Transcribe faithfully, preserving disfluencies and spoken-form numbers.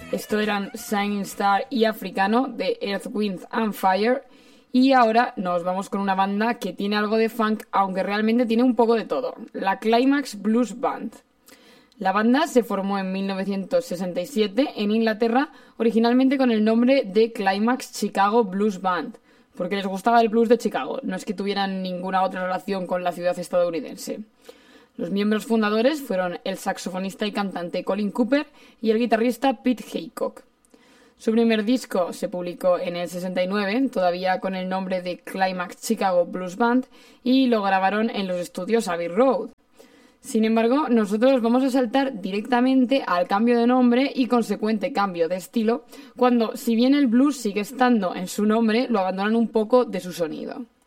Esto eran Shining Star y Africano de Earth, Wind and Fire. Y ahora nos vamos con una banda que tiene algo de funk, aunque realmente tiene un poco de todo, la Climax Blues Band. La banda se formó en mil novecientos sesenta y siete en Inglaterra, originalmente con el nombre de Climax Chicago Blues Band, porque les gustaba el blues de Chicago, no es que tuvieran ninguna otra relación con la ciudad estadounidense. Los miembros fundadores fueron el saxofonista y cantante Colin Cooper y el guitarrista Pete Haycock. Su primer disco se publicó en el sesenta y nueve, todavía con el nombre de Climax Chicago Blues Band, y lo grabaron en los estudios Abbey Road. Sin embargo, nosotros vamos a saltar directamente al cambio de nombre y consecuente cambio de estilo, cuando, si bien el blues sigue estando en su nombre, lo abandonan un poco de su sonido.